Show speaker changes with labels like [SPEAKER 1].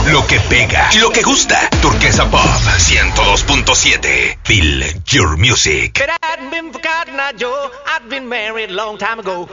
[SPEAKER 1] Lo que pega y lo que gusta. Turquesa Pop 102.7. Feel your music.
[SPEAKER 2] But I hadn't been forgotten, Joe. I'd been married a long time ago.